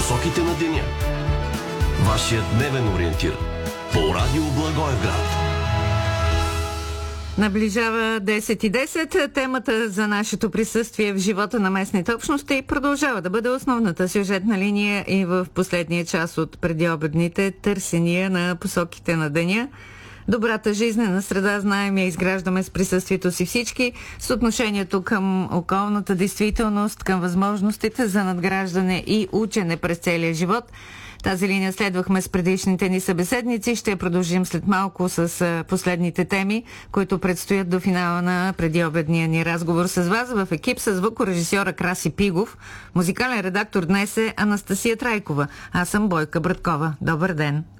посоките на деня. Вашият дневен ориентир по радио Благоевград. Наближава 10:10. Темата за нашето присъствие в живота на местните общности продължава да бъде основната сюжетна линия и в последния час от предиобедните търсения на посоките на деня. Добрата жизнена среда, знаем, я изграждаме с присъствието си всички, с отношението към околната действителност, към възможностите за надграждане и учене през целия живот. Тази линия следвахме с предишните ни събеседници. Ще я продължим след малко с последните теми, които предстоят до финала на предиобедния ни разговор с вас в екип с звукорежисьора Краси Пигов. Музикален редактор днес е Анастасия Трайкова. Аз съм Бойка Браткова. Добър ден!